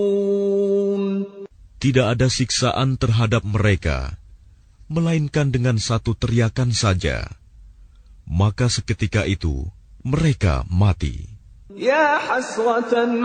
Tidak ada siksaan terhadap mereka, melainkan dengan satu teriakan saja. Maka seketika itu mereka mati.